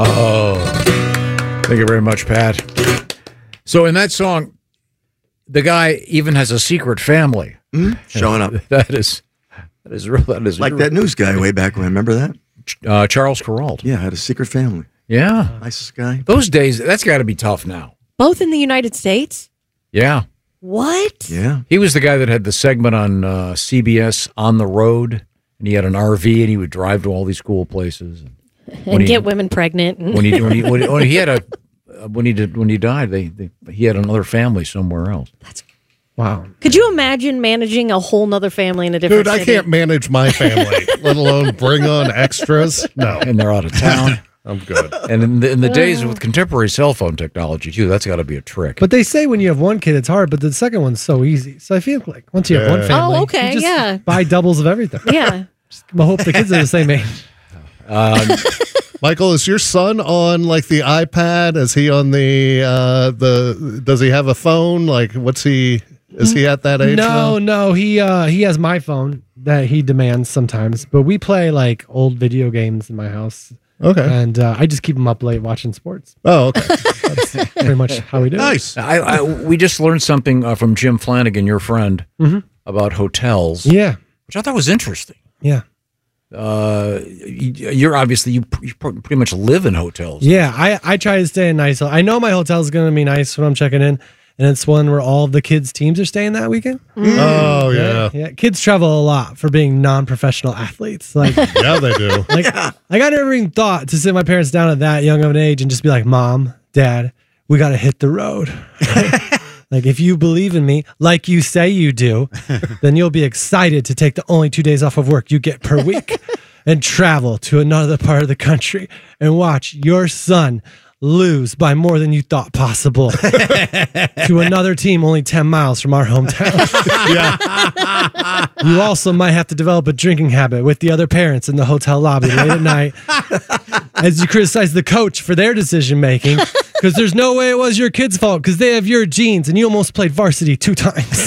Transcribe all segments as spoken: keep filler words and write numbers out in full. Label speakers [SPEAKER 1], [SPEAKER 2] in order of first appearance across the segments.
[SPEAKER 1] Oh, thank you very much, Pat. So in that song, the guy even has a secret family
[SPEAKER 2] mm-hmm. showing up.
[SPEAKER 1] That is that is real. That is
[SPEAKER 2] like
[SPEAKER 1] real.
[SPEAKER 2] That news guy way back when. Remember that?
[SPEAKER 1] Uh, Charles Kuralt.
[SPEAKER 2] Yeah, had a secret family.
[SPEAKER 1] Yeah,
[SPEAKER 2] nicest guy.
[SPEAKER 1] Those days, that's got to be tough now.
[SPEAKER 3] Both in the United States.
[SPEAKER 1] Yeah.
[SPEAKER 3] What?
[SPEAKER 2] Yeah.
[SPEAKER 1] He was the guy that had the segment on uh, C B S On the Road, and he had an R V, and he would drive to all these cool places
[SPEAKER 3] and, and get he, women pregnant.
[SPEAKER 1] When he when he, when he, when he had a when he did when he died, they, they he had another family somewhere else.
[SPEAKER 3] That's
[SPEAKER 4] wow.
[SPEAKER 3] Could you imagine managing a whole nother family in a different
[SPEAKER 4] Dude,
[SPEAKER 3] city?
[SPEAKER 4] I can't manage my family, let alone bring on extras. No.
[SPEAKER 1] And they're out of town.
[SPEAKER 4] I'm good.
[SPEAKER 1] And in the, in the days with contemporary cell phone technology, too, that's got to be a trick.
[SPEAKER 5] But they say when you have one kid, it's hard, but the second one's so easy. So I feel like once you have
[SPEAKER 4] Yeah.
[SPEAKER 5] one family,
[SPEAKER 3] Oh, okay,
[SPEAKER 5] you just
[SPEAKER 3] yeah.
[SPEAKER 5] buy doubles of everything.
[SPEAKER 3] Yeah.
[SPEAKER 5] Just hope the kids are the same age.
[SPEAKER 1] Um,
[SPEAKER 4] Michael, is your son on like the iPad? Is he on the uh, the? Does he have a phone? Like, what's he? Is he at that age?
[SPEAKER 5] No,
[SPEAKER 4] now?
[SPEAKER 5] no. He uh, he has my phone that he demands sometimes, but we play like old video games in my house.
[SPEAKER 4] Okay.
[SPEAKER 5] And uh, I just keep him up late watching sports.
[SPEAKER 4] Oh, okay.
[SPEAKER 5] That's pretty much how we do
[SPEAKER 4] nice.
[SPEAKER 5] it.
[SPEAKER 1] I, I, we just learned something uh, from Jim Flanagan, your friend,
[SPEAKER 5] mm-hmm.
[SPEAKER 1] about hotels.
[SPEAKER 5] Yeah.
[SPEAKER 1] Which I thought was interesting.
[SPEAKER 5] Yeah.
[SPEAKER 1] Uh, you're obviously, you, you pretty much live in hotels.
[SPEAKER 5] Yeah, I, I try to stay in nice. I know my hotel is going to be nice when I'm checking in, and it's one where all of the kids' teams are staying that weekend.
[SPEAKER 4] Mm. Oh, yeah.
[SPEAKER 5] yeah. Yeah, kids travel a lot for being non-professional athletes. Like,
[SPEAKER 4] yeah, they do.
[SPEAKER 5] Like, yeah. like I never even thought to sit my parents down at that young of an age and just be like, Mom, Dad, we got to hit the road. Like, if you believe in me, like you say you do, then you'll be excited to take the only two days off of work you get per week and travel to another part of the country and watch your son lose by more than you thought possible to another team only ten miles from our hometown.
[SPEAKER 4] Yeah.
[SPEAKER 5] You also might have to develop a drinking habit with the other parents in the hotel lobby late at night as you criticize the coach for their decision making, because there's no way it was your kid's fault because they have your genes and you almost played varsity two times.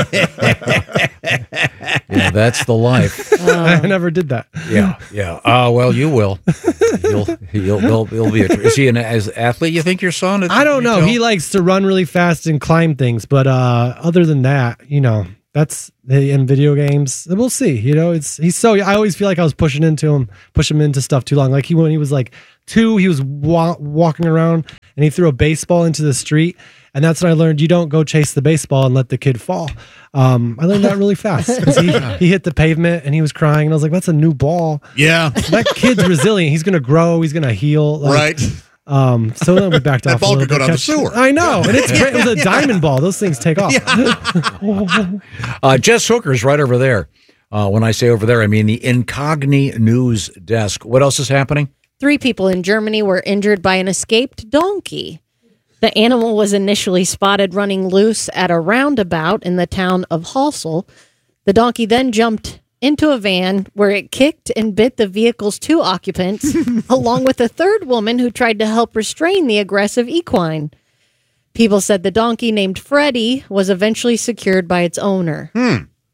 [SPEAKER 1] Yeah, that's the life.
[SPEAKER 5] Uh, I never did that.
[SPEAKER 1] Yeah, yeah. Uh, well, you will. You'll, he'll, he'll, he'll be a, is he an as athlete, you think, your son?
[SPEAKER 5] I don't know. He likes to run really fast and climb things, but uh, other than that, you know, that's in video games. We'll see. You know, it's he's so. I always feel like I was pushing into him, pushing him into stuff too long. Like he when he was like two, he was wa- walking around and he threw a baseball into the street, and that's when I learned you don't go chase the baseball and let the kid fall. Um, I learned that really fast because he, he hit the pavement and he was crying, and I was like, "That's a new ball."
[SPEAKER 4] Yeah,
[SPEAKER 5] that kid's resilient. He's gonna grow. He's gonna heal. Like,
[SPEAKER 4] right.
[SPEAKER 5] Um, so then we backed
[SPEAKER 4] that
[SPEAKER 5] off.
[SPEAKER 4] That ball
[SPEAKER 5] a
[SPEAKER 4] could go
[SPEAKER 5] bit.
[SPEAKER 4] down
[SPEAKER 5] Catch,
[SPEAKER 4] the sewer.
[SPEAKER 5] I know, and it's great. It was a diamond ball. Those things take off.
[SPEAKER 1] uh, Jess Hooker's right over there. Uh, when I say over there, I mean the Incogni News Desk. What else is happening?
[SPEAKER 3] Three people in Germany were injured by an escaped donkey. The animal was initially spotted running loose at a roundabout in the town of Halsel. The donkey then jumped into a van where it kicked and bit the vehicle's two occupants, along with a third woman who tried to help restrain the aggressive equine. People said the donkey named Freddie was eventually secured by its owner.
[SPEAKER 1] Hmm.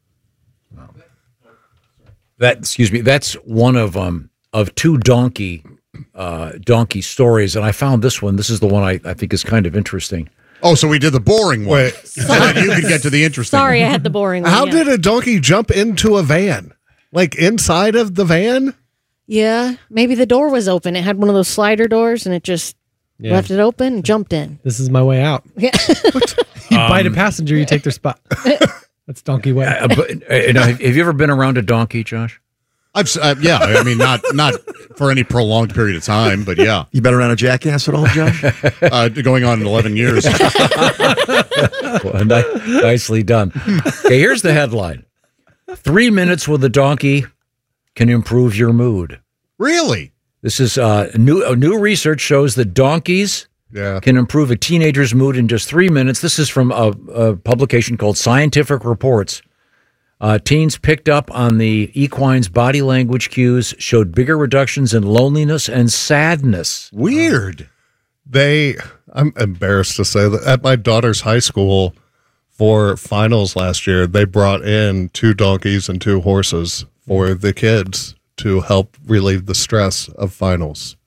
[SPEAKER 1] That excuse me. That's one of um of two donkey uh, donkey stories, and I found this one. This is the one I, I think is kind of interesting.
[SPEAKER 6] Oh, so we did the boring one. And then you could get to the interesting
[SPEAKER 3] Sorry,
[SPEAKER 6] one.
[SPEAKER 3] I had the boring one.
[SPEAKER 4] How
[SPEAKER 3] yeah.
[SPEAKER 4] did a donkey jump into a van? Like inside of the van?
[SPEAKER 3] Yeah, maybe the door was open. It had one of those slider doors, and it just
[SPEAKER 5] Yeah.
[SPEAKER 3] left it open and jumped in.
[SPEAKER 5] This is my way out.
[SPEAKER 3] Yeah.
[SPEAKER 5] You bite a
[SPEAKER 1] Um,
[SPEAKER 5] passenger, you take their spot. That's donkey way.
[SPEAKER 1] Uh, but, uh, now, have you ever been around a donkey, Josh?
[SPEAKER 6] I've, s- uh, yeah, I mean, not not for any prolonged period of time, but yeah.
[SPEAKER 2] You been around a jackass at all, Josh?
[SPEAKER 6] uh, going on eleven years.
[SPEAKER 1] Well, ni- nicely done. Okay, here's the headline. Three minutes with a donkey can improve your mood.
[SPEAKER 6] Really?
[SPEAKER 1] This is uh, new. Uh, new research shows that donkeys
[SPEAKER 4] yeah.
[SPEAKER 1] can improve a teenager's mood in just three minutes. This is from a, a publication called Scientific Reports. Uh, teens picked up on the equine's body language cues, showed bigger reductions in loneliness and sadness.
[SPEAKER 4] Weird. They, I'm embarrassed to say that at my daughter's high school for finals last year, they brought in two donkeys and two horses for the kids to help relieve the stress of finals.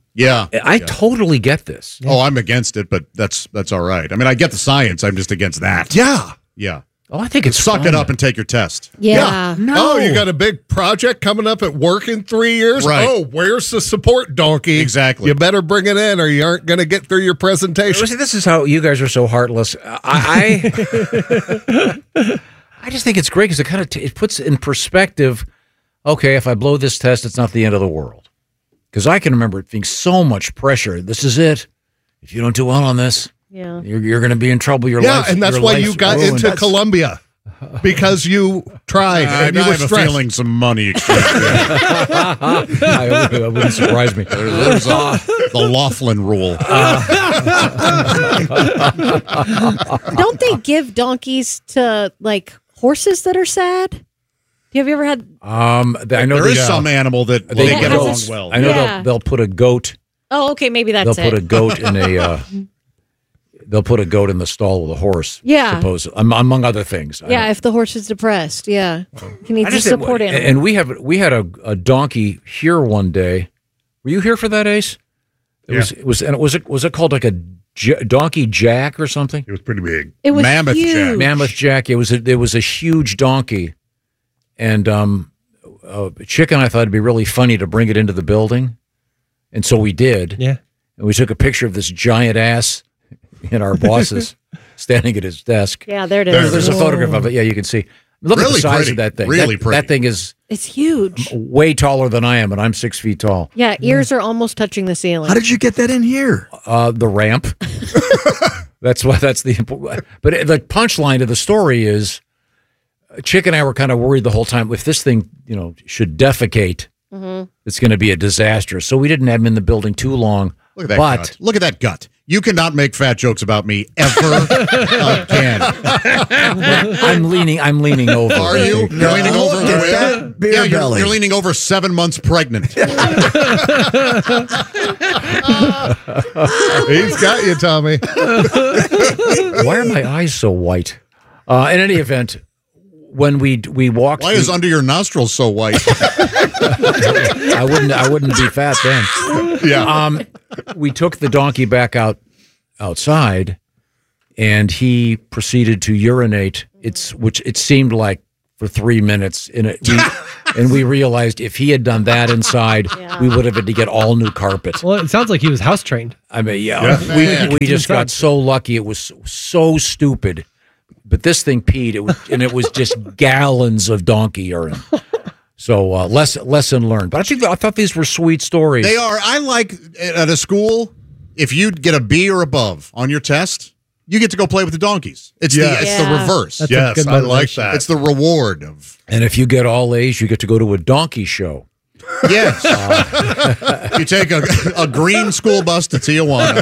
[SPEAKER 6] Yeah.
[SPEAKER 1] I
[SPEAKER 6] yeah.
[SPEAKER 1] totally get this.
[SPEAKER 6] Oh, I'm against it, but that's that's all right. I mean, I get the science. I'm just against that.
[SPEAKER 4] Yeah.
[SPEAKER 6] Yeah.
[SPEAKER 1] Oh, I think it's
[SPEAKER 6] Suck
[SPEAKER 1] fun.
[SPEAKER 6] it up and take your test.
[SPEAKER 3] Yeah.
[SPEAKER 1] No.
[SPEAKER 4] Oh, you got a big project coming up at work in three years?
[SPEAKER 6] Right.
[SPEAKER 4] Oh, where's the support donkey?
[SPEAKER 6] Exactly.
[SPEAKER 4] You better bring it in or you aren't going to get through your presentation.
[SPEAKER 1] See, this is how you guys are so heartless. I I, I just think it's great because it kind of t- it puts in perspective. Okay, if I blow this test, it's not the end of the world. Because I can remember it being so much pressure. This is it. If you don't do well on this,
[SPEAKER 3] Yeah.
[SPEAKER 1] you're, you're going to be in trouble. Your
[SPEAKER 4] Yeah,
[SPEAKER 1] life,
[SPEAKER 4] and that's
[SPEAKER 1] your
[SPEAKER 4] why
[SPEAKER 1] life's
[SPEAKER 4] you got
[SPEAKER 1] ruined.
[SPEAKER 4] into
[SPEAKER 1] That's-
[SPEAKER 4] Columbia because you tried
[SPEAKER 6] I,
[SPEAKER 4] and you
[SPEAKER 6] I
[SPEAKER 4] were
[SPEAKER 6] have a
[SPEAKER 4] stressed.
[SPEAKER 6] feeling some money exchange.
[SPEAKER 1] I, it wouldn't surprise me.
[SPEAKER 6] There's uh, the Laughlin rule.
[SPEAKER 3] Don't they give donkeys to like horses that are sad? Have you ever had?
[SPEAKER 1] Um, I know
[SPEAKER 6] there
[SPEAKER 1] they,
[SPEAKER 6] is some animal that
[SPEAKER 1] they
[SPEAKER 6] they
[SPEAKER 3] Yeah,
[SPEAKER 6] get
[SPEAKER 3] has
[SPEAKER 6] along
[SPEAKER 3] its-
[SPEAKER 6] well.
[SPEAKER 1] I know
[SPEAKER 3] Yeah.
[SPEAKER 1] they'll, they'll put a goat.
[SPEAKER 3] Oh, okay, maybe that's
[SPEAKER 1] They'll
[SPEAKER 3] it.
[SPEAKER 1] put a goat in a. Uh, they'll put a goat in the stall with a horse.
[SPEAKER 3] Yeah.
[SPEAKER 1] Supposedly, um, among other things. I
[SPEAKER 3] yeah,
[SPEAKER 1] don't-
[SPEAKER 3] if the horse is depressed, yeah, he needs
[SPEAKER 1] I
[SPEAKER 3] a
[SPEAKER 1] just-
[SPEAKER 3] support animal.
[SPEAKER 1] And we have we had a, a donkey here one day. Were you here for that, Ace? It was it was and it was it was it called like a j- donkey jack or something?
[SPEAKER 4] It was pretty big.
[SPEAKER 3] It was
[SPEAKER 6] Mammoth
[SPEAKER 3] huge.
[SPEAKER 6] Jack.
[SPEAKER 1] Mammoth Jack. It was a, it was a huge donkey, and um, uh, Chick and I thought it'd be really funny to bring it into the building, and so we did.
[SPEAKER 5] Yeah.
[SPEAKER 1] And we took a picture of this giant ass in our boss's standing at his desk.
[SPEAKER 3] Yeah, there it
[SPEAKER 1] There's,
[SPEAKER 3] is.
[SPEAKER 1] there's a photograph of it. Yeah, you can see. Look at the
[SPEAKER 6] Really
[SPEAKER 1] size
[SPEAKER 6] pretty.
[SPEAKER 1] of that thing.
[SPEAKER 6] Really
[SPEAKER 1] that,
[SPEAKER 6] pretty.
[SPEAKER 1] That thing is
[SPEAKER 3] It's huge.
[SPEAKER 1] way taller than I am, and I'm six feet tall.
[SPEAKER 3] Yeah, ears are almost touching the ceiling.
[SPEAKER 2] How did you get that in here?
[SPEAKER 1] Uh, the ramp. That's why. That's the. But it- the punchline of the story is, Chick and I were kind of worried the whole time. If this thing, you know, should defecate, it's going to be a disaster. So we didn't have him in the building too long.
[SPEAKER 6] Look at that
[SPEAKER 1] but
[SPEAKER 6] gut. Look at that gut. You cannot make fat jokes about me ever again.
[SPEAKER 1] I'm leaning. I'm leaning over.
[SPEAKER 6] Are you? You're leaning
[SPEAKER 2] Look
[SPEAKER 6] over
[SPEAKER 2] at
[SPEAKER 6] where?
[SPEAKER 2] that beer
[SPEAKER 6] yeah, you're,
[SPEAKER 2] belly.
[SPEAKER 6] you're leaning over seven months pregnant.
[SPEAKER 4] He's got you, Tommy.
[SPEAKER 1] Why are my eyes so white? Uh, in any event, when we we walked,
[SPEAKER 6] Why is
[SPEAKER 1] through-
[SPEAKER 6] under your nostrils so white?
[SPEAKER 1] I wouldn't. I wouldn't be fat then.
[SPEAKER 4] Yeah.
[SPEAKER 1] Um, we took the donkey back out outside, and he proceeded to urinate. It's which it seemed like for three minutes, and it, we, and we realized if he had done that inside, we would have had to get all new carpet.
[SPEAKER 5] Well, it sounds like he was house trained.
[SPEAKER 1] I mean, yeah,
[SPEAKER 6] man.
[SPEAKER 1] we we just got
[SPEAKER 5] Inside.
[SPEAKER 1] so lucky. It was so stupid, but this thing peed. It was, and it was just gallons of donkey urine. So uh, lesson lesson learned. But I think I thought these were sweet stories.
[SPEAKER 6] They are. I like at a school, if you get a B or above on your test, you get to go play with the donkeys. It's
[SPEAKER 4] Yes.
[SPEAKER 6] the it's the
[SPEAKER 3] Yeah.
[SPEAKER 6] reverse.
[SPEAKER 5] That's a
[SPEAKER 4] Yes,
[SPEAKER 5] good
[SPEAKER 4] I like
[SPEAKER 5] motivation.
[SPEAKER 4] that.
[SPEAKER 6] It's the reward of
[SPEAKER 1] And if you get all A's, you get to go to a donkey show.
[SPEAKER 6] yes. You take a, a green school bus to Tijuana.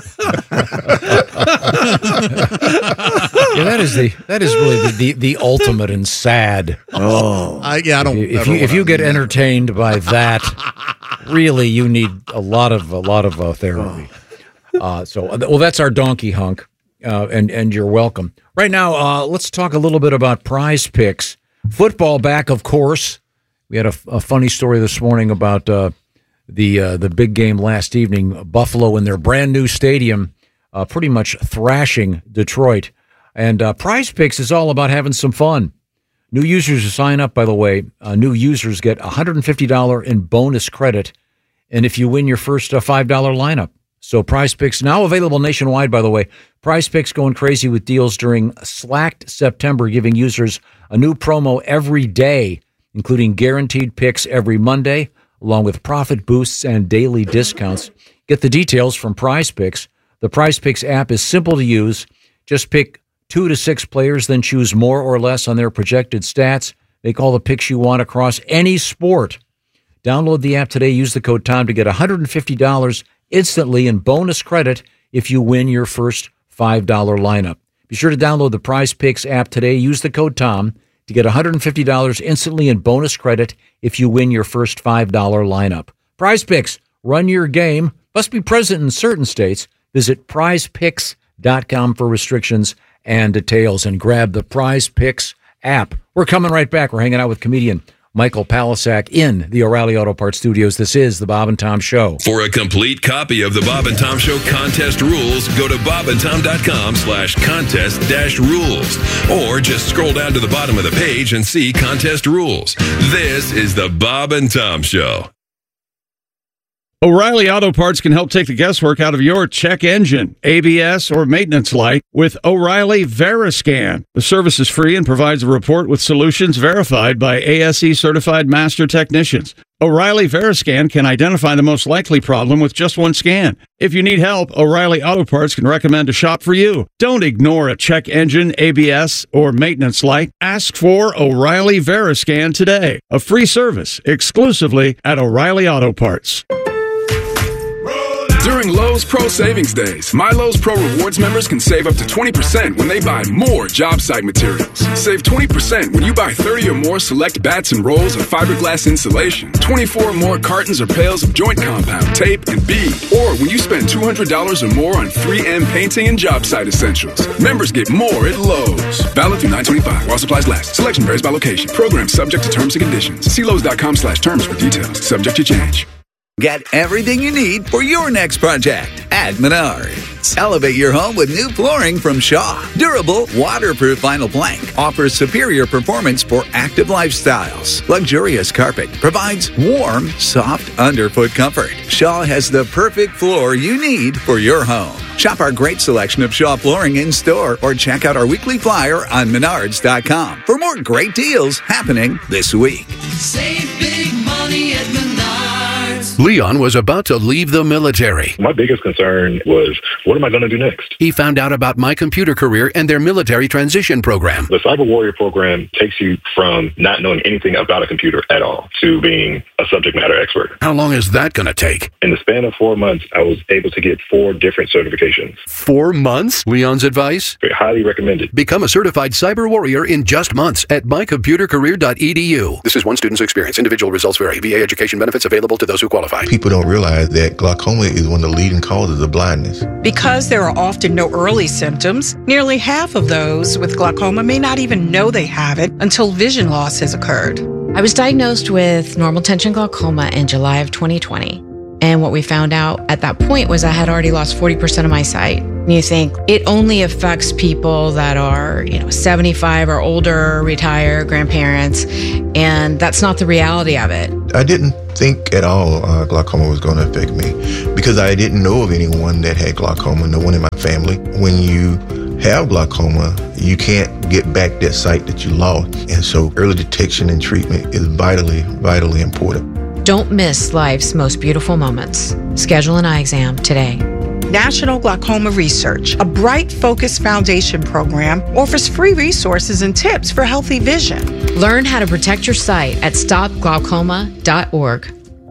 [SPEAKER 1] Yeah, that is the that is really the, the, the ultimate and sad.
[SPEAKER 2] Oh,
[SPEAKER 6] I, yeah, I don't.
[SPEAKER 1] If
[SPEAKER 6] ever
[SPEAKER 1] you if
[SPEAKER 6] wanna-
[SPEAKER 1] you get entertained by that, really you need a lot of a lot of uh, therapy. Uh, so well, that's our donkey hunk, uh, and and you're welcome. Right now, uh, let's talk a little bit about Prize Picks. Football back, of course. We had a, a funny story this morning about uh, the uh, the big game last evening. Buffalo in their brand new stadium, uh, pretty much thrashing Detroit. And uh, Prize Picks is all about having some fun. New users who sign up, by the way, uh, new users get one hundred fifty dollars in bonus credit, and if you win your first uh, five dollar lineup. So Prize Picks now available nationwide, by the way. Prize Picks going crazy with deals during Slacked September, giving users a new promo every day, including guaranteed picks every Monday, along with profit boosts and daily discounts. Get the details from Prize Picks. The Prize Picks app is simple to use. Just pick two to six players, then choose more or less on their projected stats. Make all the picks you want across any sport. Download the app today. Use the code TOM to get one hundred fifty dollars instantly in bonus credit if you win your first five dollar lineup. Be sure to download the Prize Picks app today. Use the code TOM to get one hundred fifty dollars instantly in bonus credit if you win your first five dollar lineup. Prize Picks, run your game. Must be present in certain states. Visit prize picks dot com for restrictions and details and grab the Prize Picks app. We're coming right back. We're hanging out with comedian Michael Palisak in the O'Reilly Auto Parts studios. This is the Bob and Tom Show.
[SPEAKER 7] For a complete copy of the Bob and Tom Show contest rules, go to bobandtom.com slash contest dash rules. Or just scroll down to the bottom of the page and see contest rules. This is the Bob and Tom Show.
[SPEAKER 8] O'Reilly Auto Parts can help take the guesswork out of your check engine, A B S, or maintenance light with O'Reilly Veriscan. The service is free and provides a report with solutions verified by A S E certified master technicians. O'Reilly Veriscan can identify the most likely problem with just one scan. If you need help, O'Reilly Auto Parts can recommend a shop for you. Don't ignore a check engine, A B S, or maintenance light. Ask for O'Reilly Veriscan today. A free service exclusively at O'Reilly Auto Parts.
[SPEAKER 9] During Lowe's Pro Savings Days, My Lowe's Pro Rewards members can save up to twenty percent when they buy more job site materials. Save twenty percent when you buy thirty or more select bats and rolls of fiberglass insulation, twenty-four or more cartons or pails of joint compound, tape, and bead. Or when you spend two hundred dollars or more on three M painting and job site essentials. Members get more at Lowe's. Valid through nine twenty-five while supplies last. Selection varies by location. Program subject to terms and conditions. See Lowe's.com slash terms for details. Subject to change.
[SPEAKER 10] Get everything you need for your next project at Menards. Elevate your home with new flooring from Shaw. Durable, waterproof vinyl plank offers superior performance for active lifestyles. Luxurious carpet provides warm, soft underfoot comfort. Shaw has the perfect floor you need for your home. Shop our great selection of Shaw flooring in store or check out our weekly flyer on menards dot com for more great deals happening this week.
[SPEAKER 11] Save big money at Menards.
[SPEAKER 12] Leon was about to leave the military.
[SPEAKER 13] My biggest concern was, what am I going to do next?
[SPEAKER 12] He found out about My Computer Career and their military transition program.
[SPEAKER 13] The Cyber Warrior program takes you from not knowing anything about a computer at all to being a subject matter expert.
[SPEAKER 12] How long is that going to take?
[SPEAKER 13] In the span of four months, I was able to get four different certifications.
[SPEAKER 12] Four months? Leon's advice?
[SPEAKER 13] Very highly recommended.
[SPEAKER 12] Become a certified cyber warrior in just months at my computer career dot e d u. This is one student's experience. Individual results vary. V A education benefits available to those who qualify.
[SPEAKER 2] People don't realize that glaucoma is one of the leading causes of blindness.
[SPEAKER 14] Because there are often no early symptoms, nearly half of those with glaucoma may not even know they have it until vision loss has occurred.
[SPEAKER 15] I was diagnosed with normal tension glaucoma in July of twenty twenty. And what we found out at that point was I had already lost forty percent of my sight. And you think it only affects people that are, you know, seventy-five or older, retired, grandparents, and that's not the reality of it.
[SPEAKER 2] I didn't think at all uh, glaucoma was going to affect me because I didn't know of anyone that had glaucoma, no one in my family. When you have glaucoma, you can't get back that sight that you lost. And so early detection and treatment is vitally, vitally important.
[SPEAKER 15] Don't miss life's most beautiful moments. Schedule an eye exam today.
[SPEAKER 14] National Glaucoma Research, a Bright Focus Foundation program, offers free resources and tips for healthy vision.
[SPEAKER 15] Learn how to protect your sight at stop glaucoma dot org.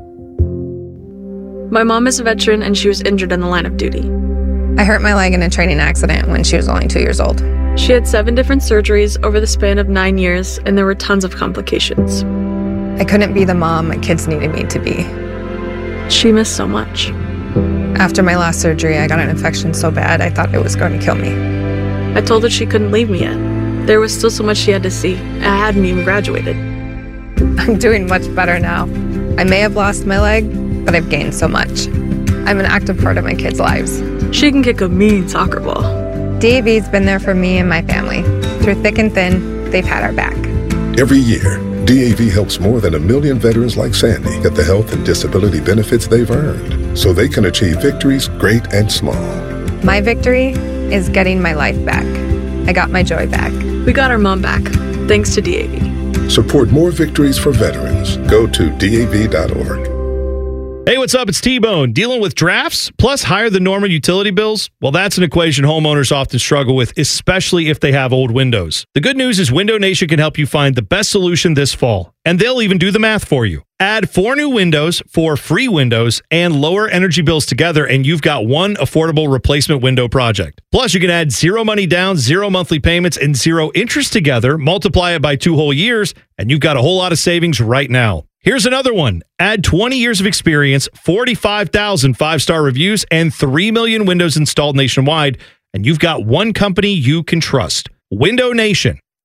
[SPEAKER 16] My mom is a veteran and she was injured in the line of duty.
[SPEAKER 17] I hurt my leg in a training accident when she was only two years old.
[SPEAKER 16] She had seven different surgeries over the span of nine years, and there were tons of complications.
[SPEAKER 17] I couldn't be the mom my kids needed me to be.
[SPEAKER 16] She missed so much.
[SPEAKER 17] After my last surgery, I got an infection so bad I thought it was going to kill me.
[SPEAKER 16] I told her she couldn't leave me yet. There was still so much she had to see. I hadn't even graduated.
[SPEAKER 17] I'm doing much better now. I may have lost my leg, but I've gained so much. I'm an active part of my kids' lives.
[SPEAKER 16] She can kick a mean soccer ball.
[SPEAKER 17] D A V's been there for me and my family. Through thick and thin, they've had our back.
[SPEAKER 18] Every year, D A V helps more than a million veterans like Sandy get the health and disability benefits they've earned so they can achieve victories great and small.
[SPEAKER 17] My victory is getting my life back. I got my joy back.
[SPEAKER 16] We got our mom back, thanks to D A V.
[SPEAKER 18] Support more victories for veterans. Go to D A V dot org.
[SPEAKER 19] Hey, what's up? It's T-Bone. Dealing with drafts plus higher than normal utility bills? Well, that's an equation homeowners often struggle with, especially if they have old windows. The good news is Window Nation can help you find the best solution this fall, and they'll even do the math for you. Add four new windows, four free windows, and lower energy bills together, and you've got one affordable replacement window project. Plus, you can add zero money down, zero monthly payments, and zero interest together, multiply it by two whole years, and you've got a whole lot of savings right now. Here's another one. Add twenty years of experience, forty-five thousand five-star reviews, and three million windows installed nationwide, and you've got one company you can trust. Window Nation.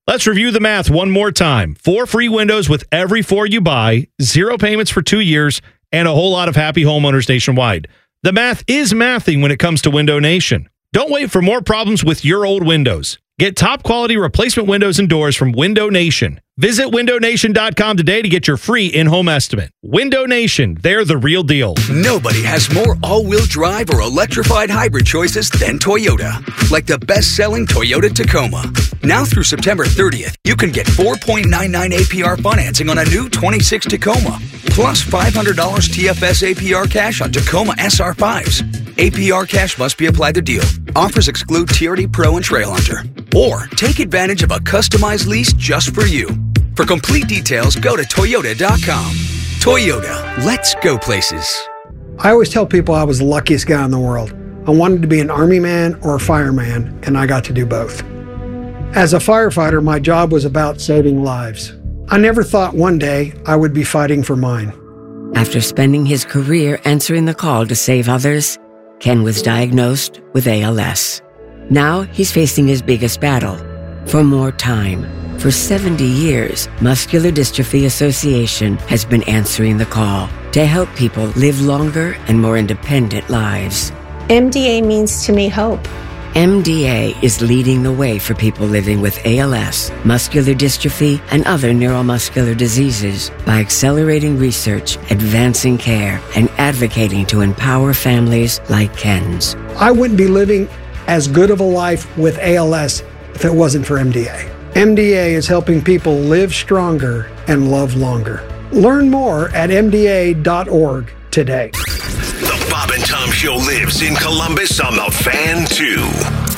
[SPEAKER 19] Let's review the math one more time. Four free windows with every four you buy, zero payments for two years, and a whole lot of happy homeowners nationwide. The math is mathing when it comes to Window Nation. Don't wait for more problems with your old windows. Get top quality replacement windows and doors from Window Nation. Visit window nation dot com today to get your free in-home estimate. Window Nation, they're the real deal.
[SPEAKER 20] Nobody has more all-wheel drive or electrified hybrid choices than Toyota. Like the best-selling Toyota Tacoma. Now through September thirtieth, you can get four point nine nine A P R financing on a new twenty-six Tacoma. Plus five hundred dollars T F S A P R cash on Tacoma S R fives. A P R cash must be applied to deal. Offers exclude T R D Pro and Trail Hunter. Or take advantage of a customized lease just for you. For complete details, go to toyota dot com. Toyota, let's go places.
[SPEAKER 21] I always tell people I was the luckiest guy in the world. I wanted to be an army man or a fireman, and I got to do both. As a firefighter, my job was about saving lives. I never thought one day I would be fighting for mine.
[SPEAKER 22] After spending his career answering the call to save others, Ken was diagnosed with A L S. Now he's facing his biggest battle, for more time. For seventy years, Muscular Dystrophy Association has been answering the call to help people live longer and more independent lives.
[SPEAKER 23] M D A means to me hope.
[SPEAKER 22] M D A is leading the way for people living with A L S, muscular dystrophy, and other neuromuscular diseases by accelerating research, advancing care, and advocating to empower families like Ken's.
[SPEAKER 21] I wouldn't be living as good of a life with A L S if it wasn't for M D A. M D A is helping people live stronger and love longer. Learn more at M D A dot org today.
[SPEAKER 24] The Bob and Tom Show lives in Columbus on the Fan two.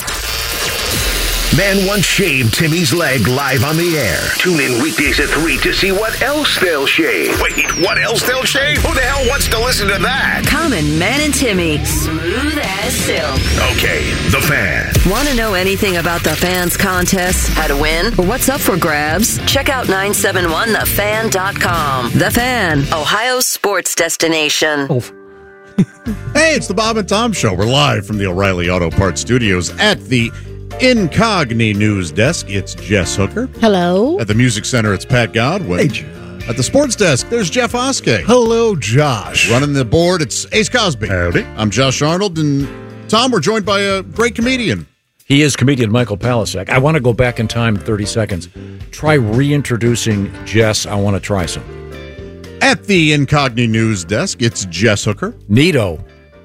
[SPEAKER 24] Man once shaved Timmy's leg live on the air. Tune in weekdays at three to see what else they'll shave. Wait, what else they'll shave? Who the hell wants to listen to that?
[SPEAKER 25] Common Man and Timmy, smooth as silk.
[SPEAKER 24] Okay, The Fan.
[SPEAKER 25] Want to know anything about the Fan's contest, how to win, or what's up for grabs? Check out nine seven one the fan dot com. The Fan, Ohio's sports destination.
[SPEAKER 6] Oh. Hey, it's the Bob and Tom Show. We're live from the O'Reilly Auto Parts Studios at the Incogni News Desk. It's Jess Hooker.
[SPEAKER 3] Hello.
[SPEAKER 6] At the Music Center, it's Pat Godwin. Hey, Josh. At the Sports Desk, there's Jeff Oskey.
[SPEAKER 4] Hello, Josh.
[SPEAKER 6] Running the board, it's Ace Cosby.
[SPEAKER 4] Howdy.
[SPEAKER 6] I'm Josh Arnold, and Tom, we're joined by a great comedian.
[SPEAKER 1] He is comedian Michael Palasek. I want to go back in time thirty seconds. Try reintroducing Jess. I want to try something.
[SPEAKER 6] At the Incogni News Desk, it's Jess Hooker.
[SPEAKER 1] Nito.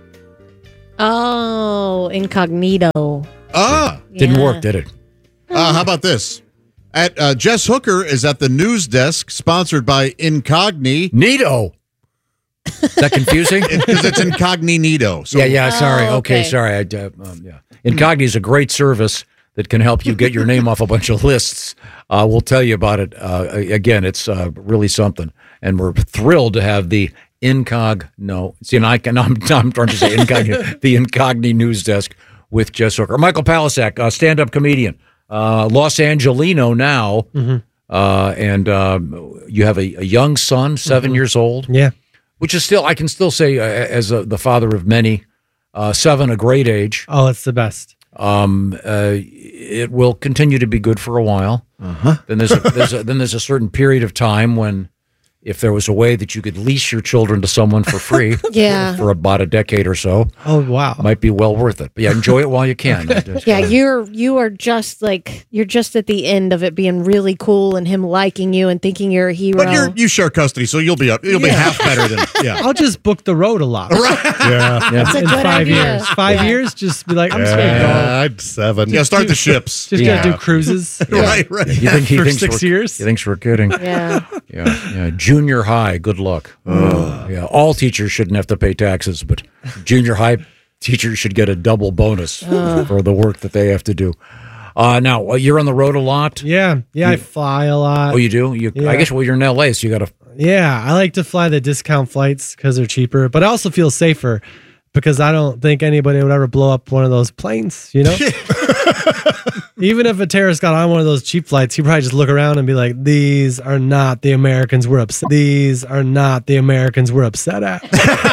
[SPEAKER 3] Oh, incognito.
[SPEAKER 6] Ah.
[SPEAKER 1] Didn't
[SPEAKER 3] Yeah.
[SPEAKER 1] work, did it?
[SPEAKER 6] Uh, how about this? At uh, Jess Hooker is at the news desk, sponsored by Incogni.
[SPEAKER 1] Nito. Is that confusing?
[SPEAKER 6] Because it's Incognito. So.
[SPEAKER 1] yeah, yeah, sorry.
[SPEAKER 3] Oh,
[SPEAKER 1] okay.
[SPEAKER 3] okay.
[SPEAKER 1] sorry. I, uh, um, yeah. Incogni is a great service that can help you get your name off a bunch of lists. Uh, we'll tell you about it. Uh, again, it's uh, really something. And we're thrilled to have the Incog, no, see, and I can, I'm, I'm trying to say Incogni, the Incogni News Desk with Jess Hooker. Michael Palasek, uh, stand-up comedian, uh, Los Angelino now,
[SPEAKER 5] Mm-hmm.
[SPEAKER 1] uh, and uh, you have a, a young son, seven
[SPEAKER 5] Mhm.
[SPEAKER 1] years old.
[SPEAKER 5] Yeah.
[SPEAKER 1] Which is still, I can still say, uh, as a, the father of many, uh, seven, a great age.
[SPEAKER 5] Oh, it's the best.
[SPEAKER 1] Um, uh, it will continue to be good for a while.
[SPEAKER 6] Uh-huh.
[SPEAKER 1] Then there's a, there's a, then there's a certain period of time when, if there was a way that you could lease your children to someone for free,
[SPEAKER 3] Yeah.
[SPEAKER 1] for about a decade or so,
[SPEAKER 5] Oh, wow.
[SPEAKER 1] might be well worth it. But yeah, enjoy it while you can. Just,
[SPEAKER 3] Yeah,
[SPEAKER 1] uh,
[SPEAKER 3] you're you are just like you're just at the end of it being really cool and him liking you and thinking you're a hero.
[SPEAKER 6] But you're, you share custody, so you'll be up. You'll be
[SPEAKER 5] Yeah.
[SPEAKER 6] half better than yeah.
[SPEAKER 5] I'll just book the road a lot.
[SPEAKER 6] Yeah.
[SPEAKER 3] That's a
[SPEAKER 5] In
[SPEAKER 3] good
[SPEAKER 5] five
[SPEAKER 3] idea.
[SPEAKER 5] years. Five
[SPEAKER 3] Yeah.
[SPEAKER 5] years, just be like, I'm just going to go.
[SPEAKER 4] Yeah, I'd seven.
[SPEAKER 6] Yeah, start the ships.
[SPEAKER 5] Just
[SPEAKER 1] Yeah.
[SPEAKER 5] going to do cruises.
[SPEAKER 6] Right, right.
[SPEAKER 1] you think he
[SPEAKER 5] For
[SPEAKER 1] thinks
[SPEAKER 5] six
[SPEAKER 1] we're,
[SPEAKER 5] years?
[SPEAKER 1] He thinks we're kidding.
[SPEAKER 3] Yeah.
[SPEAKER 1] Yeah, yeah. Junior high, good luck. Uh, yeah, all teachers shouldn't have to pay taxes, but junior high teachers should get a double bonus
[SPEAKER 3] Uh.
[SPEAKER 1] for the work that they have to do. Uh, now, uh, you're on the road a lot.
[SPEAKER 5] Yeah. Yeah, I
[SPEAKER 1] You-
[SPEAKER 5] fly a lot.
[SPEAKER 1] Oh, you do? You,
[SPEAKER 5] Yeah.
[SPEAKER 1] I guess, well, you're in L A, so you got to.
[SPEAKER 5] Yeah, I like to fly the discount flights because they're cheaper, but I also feel safer because I don't think anybody would ever blow up one of those planes, you know? Even if a terrorist got on one of those cheap flights, he'd probably just look around and be like, these are not the Americans we're upset. These are not the Americans we're upset at.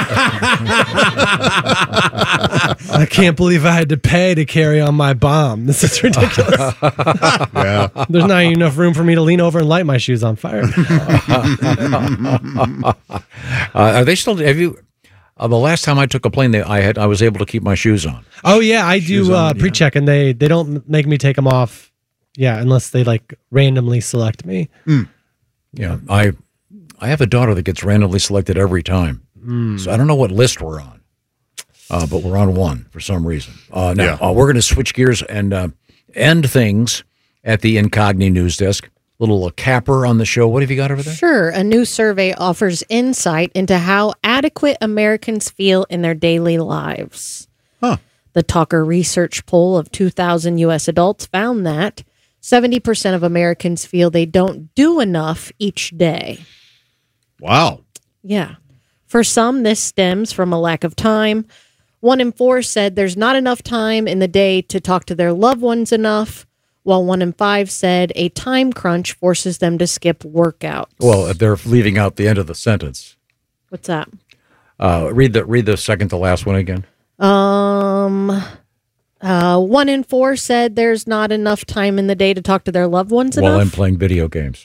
[SPEAKER 5] I can't believe I had to pay to carry on my bomb. This is ridiculous.
[SPEAKER 4] Yeah.
[SPEAKER 5] There's not even enough room for me to lean over and light my shoes on fire.
[SPEAKER 1] uh, are they still, have you, uh, the last time I took a plane, they, I had, I was able to keep my shoes on.
[SPEAKER 5] Oh yeah, I
[SPEAKER 1] Shoes
[SPEAKER 5] do uh,
[SPEAKER 1] on, yeah.
[SPEAKER 5] pre-check, and they they don't make me take them off. Yeah, unless they like randomly select me.
[SPEAKER 1] Yeah, I I have a daughter that gets randomly selected every time.
[SPEAKER 5] Mm.
[SPEAKER 1] So I don't know what list we're on, uh, but we're on one for some reason. Uh, now,
[SPEAKER 6] Yeah.
[SPEAKER 1] uh, we're going to switch gears and uh, end things at the Incogni News Desk. Little uh, capper on the show. What have you got over there?
[SPEAKER 3] Sure. A new survey offers insight into how adequate Americans feel in their daily lives.
[SPEAKER 6] Huh.
[SPEAKER 3] The Talker Research poll of two thousand U S adults found that seventy percent of Americans feel they don't do enough each day.
[SPEAKER 6] Wow.
[SPEAKER 3] Yeah. For some, this stems from a lack of time. One in four said there's not enough time in the day to talk to their loved ones enough, while one in five said a time crunch forces them to skip workouts.
[SPEAKER 1] Well, they're leaving out the end of the sentence.
[SPEAKER 3] What's that?
[SPEAKER 1] Uh, read the read the second to last one again.
[SPEAKER 3] Um, uh, one in four said there's not enough time in the day to talk to their loved ones
[SPEAKER 1] While I'm
[SPEAKER 3] enough.
[SPEAKER 1] playing video games.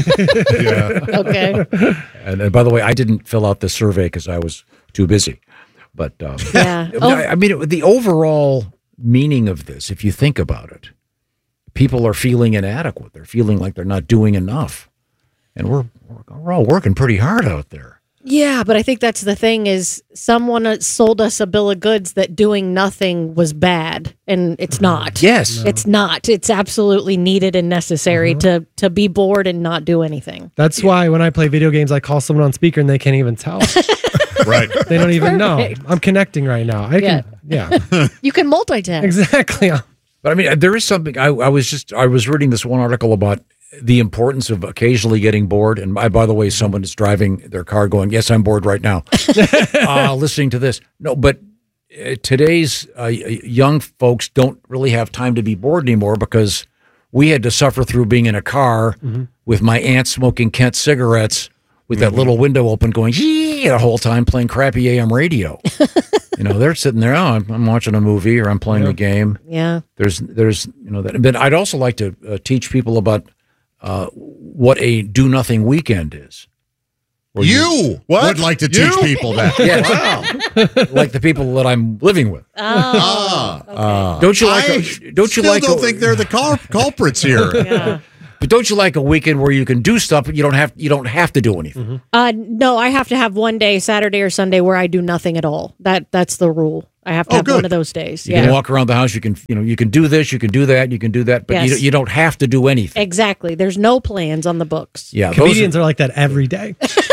[SPEAKER 4] Yeah.
[SPEAKER 3] Okay.
[SPEAKER 1] And, and by the way, I didn't fill out the survey because I was too busy. But um,
[SPEAKER 3] Yeah.
[SPEAKER 1] I, I mean, it, the overall meaning of this, if you think about it, people are feeling inadequate. They're feeling like they're not doing enough, and we're we're all working pretty hard out there.
[SPEAKER 3] Yeah, but I think that's the thing is someone sold us a bill of goods that doing nothing was bad, and it's not.
[SPEAKER 1] Yes.
[SPEAKER 3] It's not. It's absolutely needed and necessary to to be bored and not do anything.
[SPEAKER 5] That's why when I play video games, I call someone on speaker and they can't even tell.
[SPEAKER 6] Right.
[SPEAKER 5] They don't even
[SPEAKER 3] Perfect.
[SPEAKER 5] know. I'm connecting right now. I
[SPEAKER 3] Yeah.
[SPEAKER 5] can, yeah.
[SPEAKER 3] You can multitask.
[SPEAKER 5] Exactly.
[SPEAKER 1] But I mean, there is something. I, I was just I was reading this one article about the importance of occasionally getting bored. And by, by the way, someone is driving their car going, yes, I'm bored right now, uh, listening to this. No, but uh, today's uh, young folks don't really have time to be bored anymore because we had to suffer through being in a car
[SPEAKER 5] Mm-hmm.
[SPEAKER 1] with my aunt smoking Kent cigarettes with that little window open going, gee, the whole time playing crappy A M radio. You know, they're sitting there, oh, I'm, I'm watching a movie or I'm playing a game.
[SPEAKER 3] Yeah.
[SPEAKER 1] There's, there's, you know, that. But I'd also like to uh, teach people about uh, what a do nothing weekend is. Where
[SPEAKER 6] You would like to teach
[SPEAKER 1] You?
[SPEAKER 6] people that.
[SPEAKER 1] Yes.
[SPEAKER 6] Wow.
[SPEAKER 1] Like the people that I'm living with.
[SPEAKER 6] Ah.
[SPEAKER 1] Uh, don't you like?
[SPEAKER 6] I
[SPEAKER 1] A, don't you
[SPEAKER 6] still
[SPEAKER 1] like?
[SPEAKER 6] don't
[SPEAKER 1] a,
[SPEAKER 6] think they're the cul- culprits here.
[SPEAKER 3] Yeah.
[SPEAKER 1] But don't you like a weekend where you can do stuff, but you don't have you don't have to do anything?
[SPEAKER 3] Uh, no, I have to have one day, Saturday or Sunday, where I do nothing at all. That that's the rule. I have to
[SPEAKER 1] Oh,
[SPEAKER 3] have
[SPEAKER 1] good.
[SPEAKER 3] one of those days.
[SPEAKER 1] You
[SPEAKER 3] yeah.
[SPEAKER 1] can walk around the house. You can you know you can do this. You can do that. You can do that. But you
[SPEAKER 3] Yes.
[SPEAKER 1] you don't have to do anything.
[SPEAKER 3] Exactly. There's no plans on the books.
[SPEAKER 1] Yeah, those
[SPEAKER 5] Comedians are, like that every day.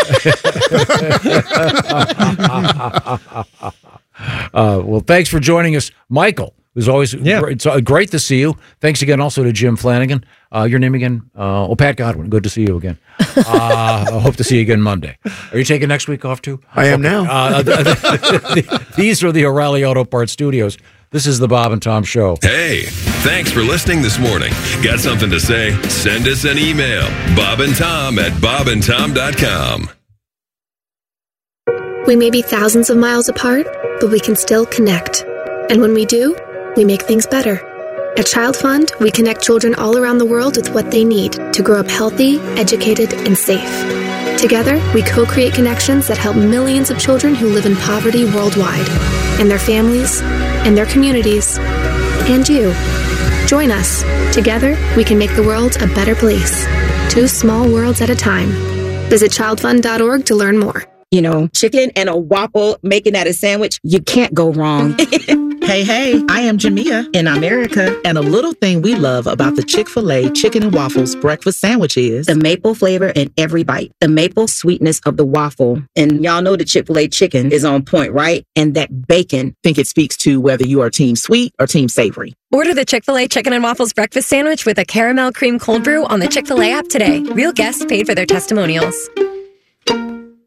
[SPEAKER 1] uh, well, thanks for joining us, Michael. It was always
[SPEAKER 5] Yeah.
[SPEAKER 1] great, it's uh, great to see you. Thanks again also to Jim Flanagan. Uh, your name again? Uh, oh, Pat Godwin. Good to see you again. Uh, I hope to see you again Monday. Are you taking next week off too?
[SPEAKER 2] I am now.
[SPEAKER 1] Uh, th- th- th- these are the O'Reilly Auto Parts Studios. This is the Bob and Tom Show.
[SPEAKER 7] Hey, thanks for listening this morning. Got something to say? Send us an email. Bob and Tom at bob and tom dot com.
[SPEAKER 8] We may be thousands of miles apart, but we can still connect. And when we do, we make things better. At Child Fund, we connect children all around the world with what they need to grow up healthy, educated, and safe. Together, we co-create connections that help millions of children who live in poverty worldwide, and their families, and their communities, and you. Join us. Together, we can make the world a better place. Two small worlds at a time. Visit child fund dot org to learn more.
[SPEAKER 9] You know, chicken and a waffle, making that a sandwich, you can't go wrong.
[SPEAKER 10] Hey, hey, I am Jamia in America, and a little thing we love about the Chick-fil-A Chicken and Waffles breakfast sandwich is
[SPEAKER 9] the maple flavor in every bite, the maple sweetness of the waffle. And y'all know the Chick-fil-A chicken is on point, right? And that bacon.
[SPEAKER 10] think it speaks to whether you are team sweet or team savory.
[SPEAKER 11] Order the Chick-fil-A Chicken and Waffles breakfast sandwich with a caramel cream cold brew on the Chick-fil-A app today. Real guests paid for their testimonials.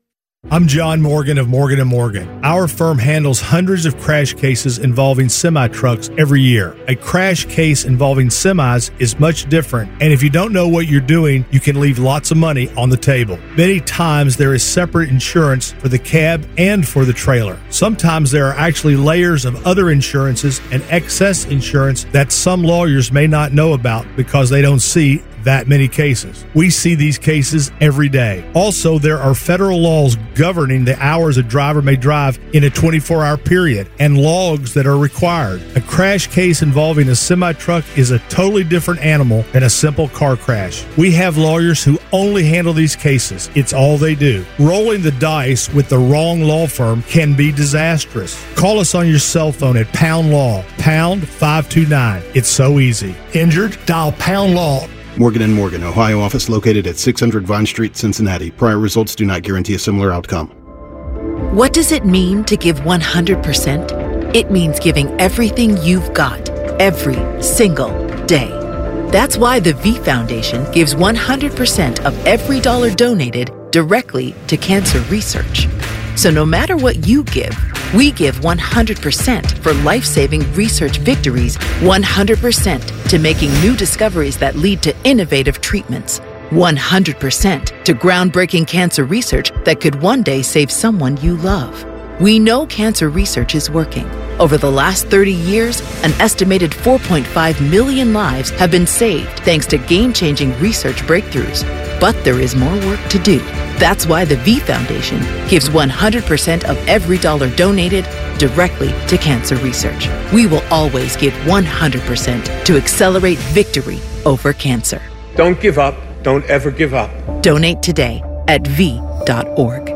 [SPEAKER 12] I'm John Morgan of Morgan and Morgan. Our firm handles hundreds of crash cases involving semi-trucks every year. A crash case involving semis is much different, and if you don't know what you're doing, you can leave lots of money on the table. Many times there is separate insurance for the cab and for the trailer. Sometimes there are actually layers of other insurances and excess insurance that some lawyers may not know about because they don't see that many cases. We see these cases every day. Also, there are federal laws governing the hours a driver may drive in a twenty-four hour period and logs that are required. A crash case involving a semi-truck is a totally different animal than a simple car crash. We have lawyers who only handle these cases. It's all they do. Rolling the dice with the wrong law firm can be disastrous. Call us on your cell phone at Pound Law, pound five two nine. It's so easy. Injured? Dial Pound Law.
[SPEAKER 13] Morgan and Morgan, Ohio office located at six hundred Vine Street, Cincinnati. Prior results do not guarantee a similar outcome.
[SPEAKER 10] What does it mean to give one hundred percent? It means giving everything you've got, every single day. That's why the V Foundation gives one hundred percent of every dollar donated directly to cancer research. So no matter what you give, we give one hundred percent for life-saving research victories, one hundred percent to making new discoveries that lead to innovative treatments, one hundred percent to groundbreaking cancer research that could one day save someone you love. We know cancer research is working. Over the last thirty years, an estimated four point five million lives have been saved thanks to game-changing research breakthroughs. But there is more work to do. That's why the V Foundation gives one hundred percent of every dollar donated directly to cancer research. We will always give one hundred percent to accelerate victory over cancer.
[SPEAKER 14] Don't give up. Don't ever give up.
[SPEAKER 10] Donate today at v dot org.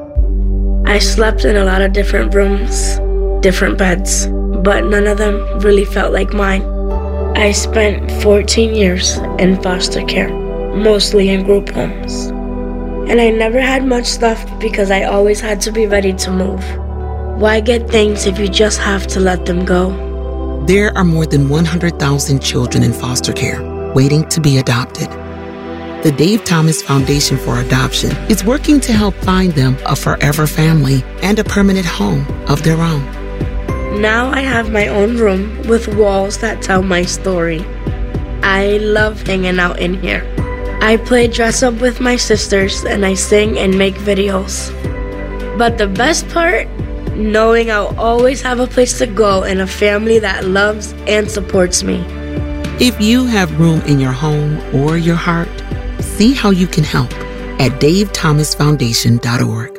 [SPEAKER 15] I slept in a lot of different rooms, different beds, but none of them really felt like mine. I spent fourteen years in foster care, mostly in group homes. And I never had much stuff because I always had to be ready to move. Why get things if you just have to let them go?
[SPEAKER 17] There are more than one hundred thousand children in foster care waiting to be adopted. The Dave Thomas Foundation for Adoption is working to help find them a forever family and a permanent home of their own.
[SPEAKER 15] Now I have my own room with walls that tell my story. I love hanging out in here. I play dress up with my sisters and I sing and make videos. But the best part, knowing I'll always have a place to go and a family that loves and supports me.
[SPEAKER 17] If you have room in your home or your heart, see how you can help at dave thomas foundation dot org.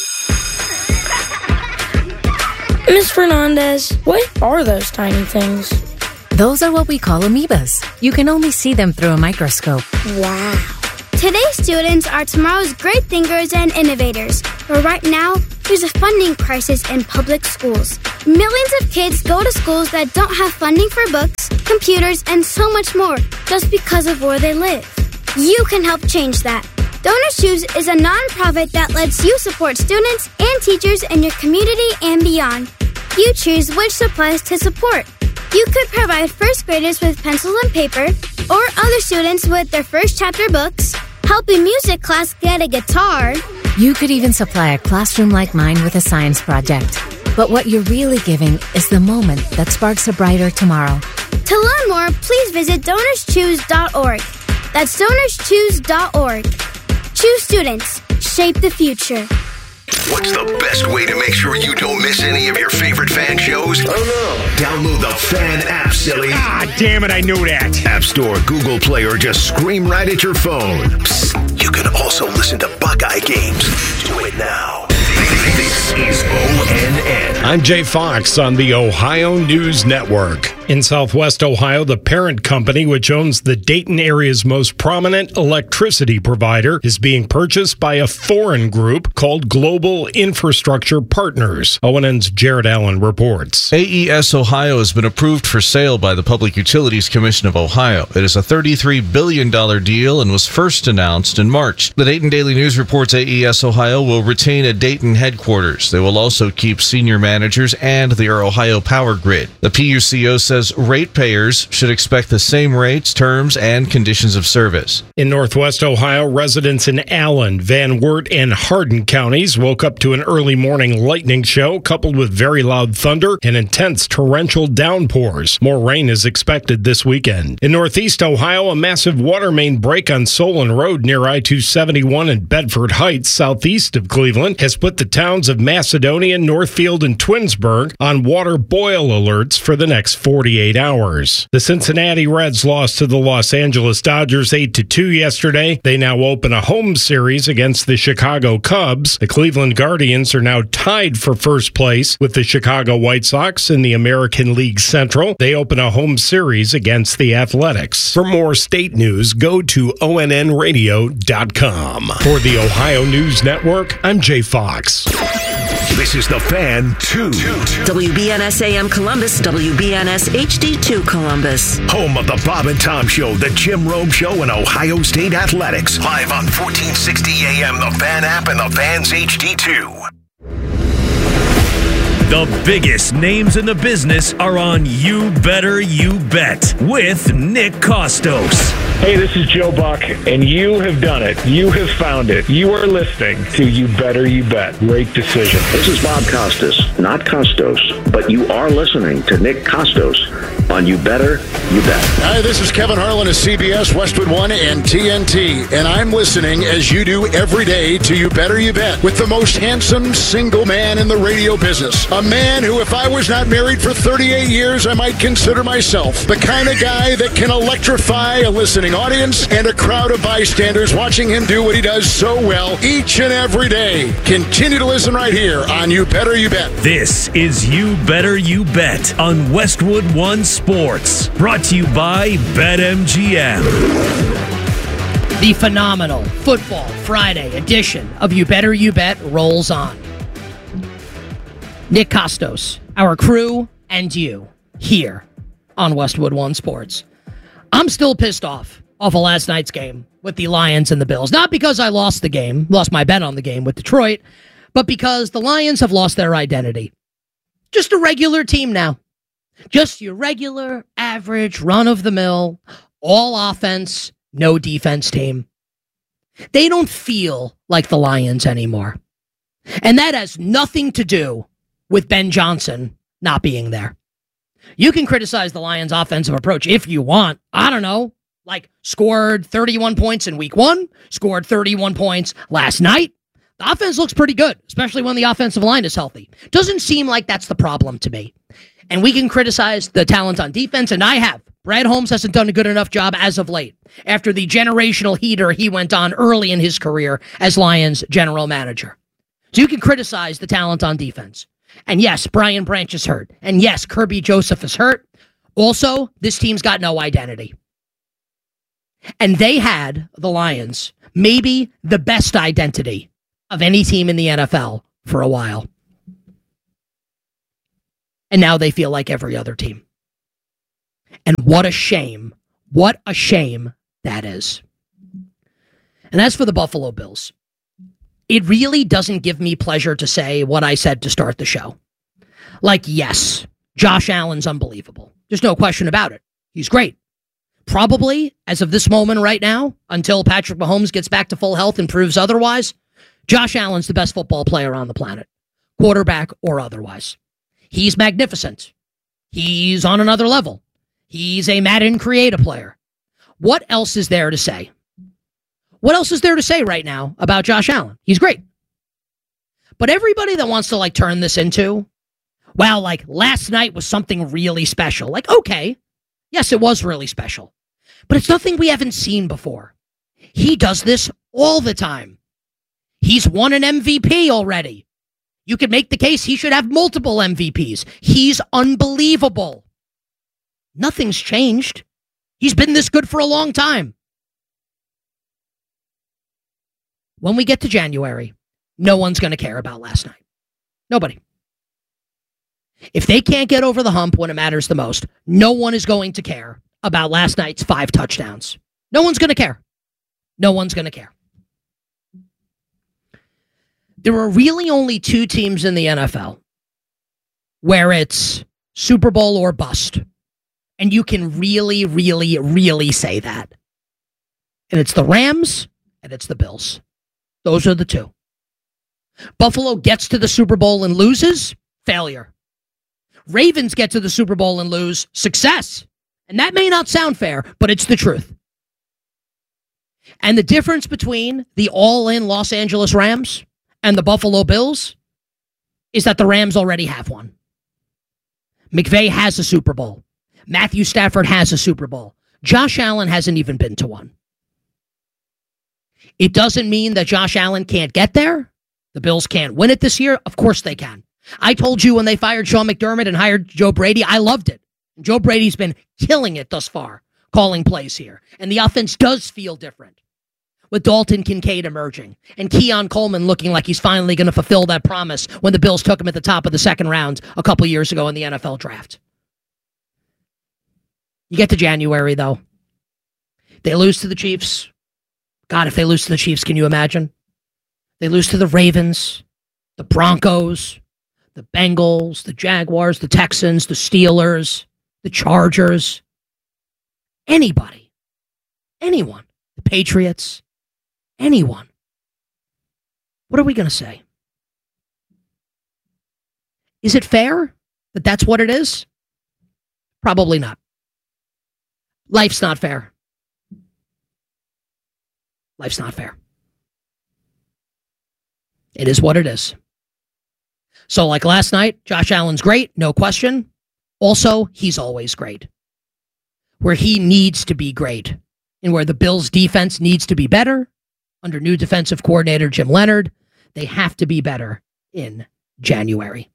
[SPEAKER 26] Miz Fernandez, what are those tiny things?
[SPEAKER 27] Those are what we call amoebas. You can only see them through a microscope.
[SPEAKER 26] Wow.
[SPEAKER 28] Today's students are tomorrow's great thinkers and innovators. But right now, there's a funding crisis in public schools. Millions of kids go to schools that don't have funding for books, computers, and so much more just because of where they live. You can help change that. Donors Choose is a nonprofit that lets you support students and teachers in your community and beyond. You choose which supplies to support. You could provide first graders with pencils and paper, or other students with their first chapter books, help a music class get a guitar.
[SPEAKER 27] You could even supply a classroom like mine with a science project. But what you're really giving is the moment that sparks a brighter tomorrow.
[SPEAKER 28] To learn more, please visit donors choose dot org. That's donors choose dot org. Choose students. Shape the future.
[SPEAKER 24] What's the best way to make sure you don't miss any of your favorite fan shows? Oh no. Download the Fan app, silly.
[SPEAKER 29] Ah, damn it, I knew that.
[SPEAKER 24] App Store, Google Play, or just scream right at your phone. Psst, you can also listen to Buckeye games. Do it now. This is O N N.
[SPEAKER 19] I'm Jay Fox on the Ohio News Network. In Southwest Ohio, the parent company, which owns the Dayton area's most prominent electricity provider, is being purchased by a foreign group called Global Infrastructure Partners. O N N's Jared Allen reports.
[SPEAKER 30] A E S Ohio has been approved for sale by the Public Utilities Commission of Ohio. It is a thirty-three billion dollars deal and was first announced in March. The Dayton Daily News reports A E S Ohio will retain a Dayton headquarters. They will also keep senior managers and their Ohio power grid. The P U C O says says ratepayers should expect the same rates, terms, and conditions of service.
[SPEAKER 3] In Northwest Ohio, residents in Allen, Van Wert, and Hardin counties woke up to an early morning lightning show coupled with very loud thunder and intense torrential downpours. More rain is expected this weekend. In Northeast Ohio, a massive water main break on Solon Road near I two seventy-one in Bedford Heights, southeast of Cleveland, has put the towns of Macedonia, Northfield, and Twinsburg on water boil alerts for the next forty-eight hours. The Cincinnati Reds lost to the Los Angeles Dodgers eight to two yesterday. They now open a home series against the Chicago Cubs. The Cleveland Guardians are now tied for first place with the Chicago White Sox in the American League Central. They open a home series against the Athletics. For more state news, go to O N N radio dot com. For the Ohio News Network, I'm Jay Fox.
[SPEAKER 24] This is The Fan two.
[SPEAKER 4] W B N S A M Columbus, W B N S H D two Columbus.
[SPEAKER 24] Home of the Bob and Tom Show, the Jim Rome Show, and Ohio State Athletics. Live on fourteen sixty A M, the Fan app, and the Fan's H D two.
[SPEAKER 6] The biggest names in the business are on You Better You Bet with Nick Kostos.
[SPEAKER 16] Hey, this is Joe Buck, and you have done it. You have found it. You are listening to You Better You Bet. Great decision.
[SPEAKER 18] This is Bob Costas, not Costos, but you are listening to Nick Kostos on You Better You Bet.
[SPEAKER 20] Hi, this is Kevin Harlan of C B S, Westwood One, and T N T, and I'm listening, as you do every day, to You Better You Bet with the most handsome single man in the radio business. A man who, if I was not married for thirty-eight years, I might consider myself the kind of guy that can electrify a listening audience and a crowd of bystanders watching him do what he does so well each and every day. Continue to listen right here on You Better You Bet.
[SPEAKER 6] This is You Better You Bet on Westwood One Sports. Brought to you by BetMGM.
[SPEAKER 21] The phenomenal Football Friday edition of You Better You Bet rolls on. Nick Kostos, our crew, and you here on Westwood One Sports. I'm still pissed off off of last night's game with the Lions and the Bills. Not because I lost the game, lost my bet on the game with Detroit, but because the Lions have lost their identity. Just a regular team now. Just your regular, average, run-of-the-mill, all offense, no defense team. They don't feel like the Lions anymore. And that has nothing to do with Ben Johnson not being there. You can criticize the Lions' offensive approach if you want. I don't know, like scored thirty-one points in week one, scored thirty-one points last night. The offense looks pretty good, especially when the offensive line is healthy. Doesn't seem like that's the problem to me. And we can criticize the talent on defense, and I have. Brad Holmes hasn't done a good enough job as of late, after the generational heater he went on early in his career as Lions general manager. So you can criticize the talent on defense. And yes, Brian Branch is hurt. And yes, Kirby Joseph is hurt. Also, this team's got no identity. And they had, the Lions, maybe the best identity of any team in the N F L for a while. And now they feel like every other team. And what a shame. What a shame that is. And as for the Buffalo Bills, it really doesn't give me pleasure to say what I said to start the show. Like, yes, Josh Allen's unbelievable. There's no question about it. He's great. Probably, as of this moment right now, until Patrick Mahomes gets back to full health and proves otherwise, Josh Allen's the best football player on the planet, quarterback or otherwise. He's magnificent. He's on another level. He's a Madden creative player. What else is there to say? What else is there to say right now about Josh Allen? He's great. But everybody that wants to like turn this into, well, like last night was something really special. Like, okay, yes, it was really special. But it's nothing we haven't seen before. He does this all the time. He's won an M V P already. You could make the case he should have multiple M V Ps. He's unbelievable. Nothing's changed. He's been this good for a long time. When we get to January, no one's going to care about last night. Nobody. If they can't get over the hump when it matters the most, no one is going to care about last night's five touchdowns. No one's going to care. No one's going to care. There are really only two teams in the N F L where it's Super Bowl or bust And you can really, really, really say that. And it's the Rams and it's the Bills. Those are the two. Buffalo gets to the Super Bowl and loses, failure. Ravens get to the Super Bowl and lose, success. And that may not sound fair, but it's the truth. And the difference between the all-in Los Angeles Rams and the Buffalo Bills is that the Rams already have one. McVay has a Super Bowl. Matthew Stafford has a Super Bowl. Josh Allen hasn't even been to one. It doesn't mean that Josh Allen can't get there. The Bills can't win it this year. Of course they can. I told you when they fired Sean McDermott and hired Joe Brady, I loved it. Joe Brady's been killing it thus far, calling plays here. And the offense does feel different with Dalton Kincaid emerging and Keon Coleman looking like he's finally going to fulfill that promise when the Bills took him at the top of the second round a couple years ago in the N F L draft. You get to January, though. They lose to the Chiefs. God, if they lose to the Chiefs, can you imagine? They lose to the Ravens, the Broncos, the Bengals, the Jaguars, the Texans, the Steelers, the Chargers. Anybody. Anyone. The Patriots. Anyone. What are we going to say? Is it fair that that's what it is? Probably not. Life's not fair. Life's not fair. It is what it is. So like last night, Josh Allen's great, no question. Also, he's always great. Where he needs to be great and where the Bills' defense needs to be better under new defensive coordinator Jim Leonhard, they have to be better in January.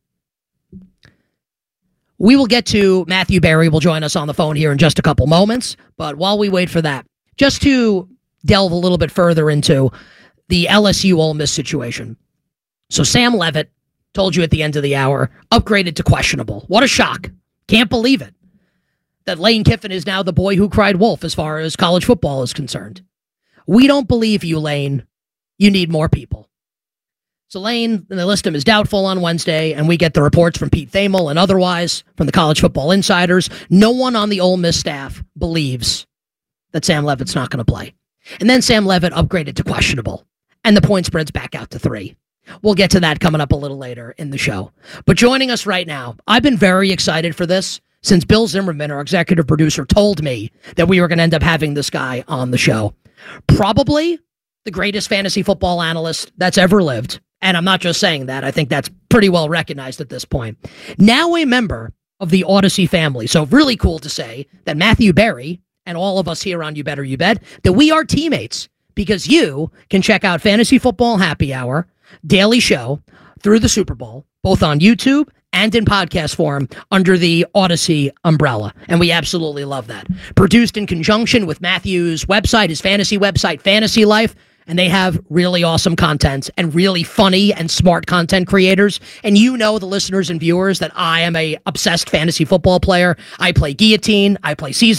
[SPEAKER 21] We will get to Matthew Berry will join us on the phone here in just a couple moments. But while we wait for that, just to delve a little bit further into the L S U Ole Miss situation. So Sam Levitt, told you at the end of the hour, upgraded to questionable. What a shock. Can't believe it. That Lane Kiffin is now the boy who cried wolf as far as college football is concerned. We don't believe you, Lane. You need more people. So Lane, they list him as doubtful on Wednesday, and we get the reports from Pete Thamel and otherwise from the college football insiders. No one on the Ole Miss staff believes that Sam Levitt's not going to play. And then Sam Levitt upgraded to questionable, and the point spread's back out to three. We'll get to that coming up a little later in the show. But joining us right now, I've been very excited for this since Bill Zimmerman, our executive producer, told me that we were going to end up having this guy on the show. Probably the greatest fantasy football analyst that's ever lived. And I'm not just saying that. I think that's pretty well recognized at this point. Now a member of the Odyssey family. So really cool to say that Matthew Berry and all of us here on You Better You Bet, that we are teammates because you can check out Fantasy Football Happy Hour, daily show through the Super Bowl, both on YouTube and in podcast form under the Odyssey umbrella. And we absolutely love that. Produced in conjunction with Matthew's website, his fantasy website, Fantasy Life. And they have really awesome content and really funny and smart content creators. And you know, the listeners and viewers, that I am a obsessed fantasy football player. I play Guillotine. I play Season